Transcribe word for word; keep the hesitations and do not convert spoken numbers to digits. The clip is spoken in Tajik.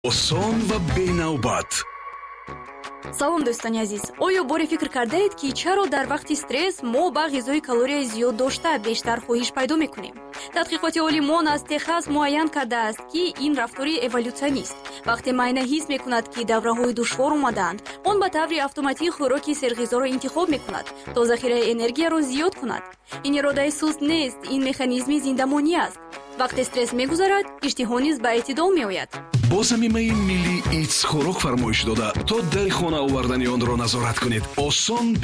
осон ва бенавбат. салом дӯстони азиз, оё боре фикр кардаед ки чаро дар вақти стресс мо ба ғизои калорияи зиёд дошта бештар хоҳиш пайдо мекунем? тадқиқоти олимон аз Техас муайян кардааст ки ин рафтори эволюционист. вақте майна ҳис мекунад ки давраҳои душвор омадаанд, он ба таври автоматӣ хӯроки серғизоро интихоб мекунад то захираи энергияро зиёд кунад. ин иродаи суст нест, ин механизми зиндамонӣ аст. вақте стресс мегузарад, иштиҳо низ ба эътидол меояд. бо замимаи милли итс хӯрок фармоиш дода то дари хона овардани онро назорат кунед. осон